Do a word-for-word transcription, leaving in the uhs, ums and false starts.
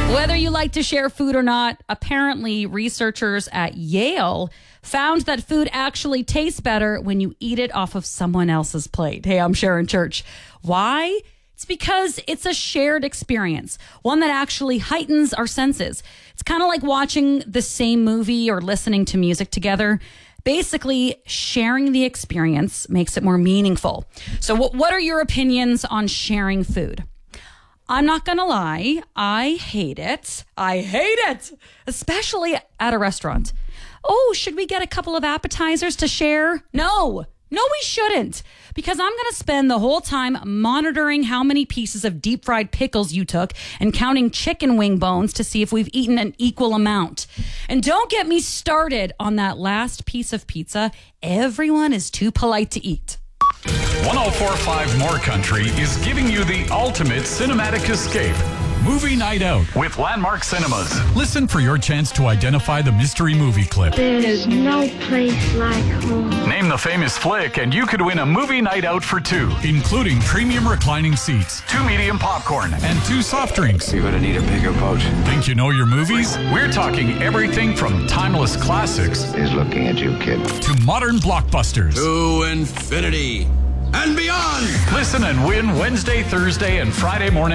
Whether you like to share food or not, apparently researchers at Yale found that food actually tastes better when you eat it off of someone else's plate. Hey, I'm Sharon Church. Why? It's because it's a shared experience, one that actually heightens our senses. It's kind of like watching the same movie or listening to music together. Basically, sharing the experience makes it more meaningful. So what, what are your opinions on sharing food? I'm not going to lie. I hate it. I hate it, especially at a restaurant. Oh, should we get a couple of appetizers to share? No, no, we shouldn't, because I'm going to spend the whole time monitoring how many pieces of deep fried pickles you took and counting chicken wing bones to see if we've eaten an equal amount. And don't get me started on that last piece of pizza. Everyone is too polite to eat. one oh four point five More Country is giving you the ultimate cinematic escape. Movie Night Out with Landmark Cinemas. Listen for your chance to identify the mystery movie clip. There's no place like home. Name the famous flick and you could win a movie night out for two, including premium reclining seats, two medium popcorn, and two soft drinks. You're gonna need a bigger boat. Think you know your movies? We're talking everything from timeless classics He's looking at you, kid. to modern blockbusters. To infinity and beyond. Listen and win Wednesday, Thursday, and Friday morning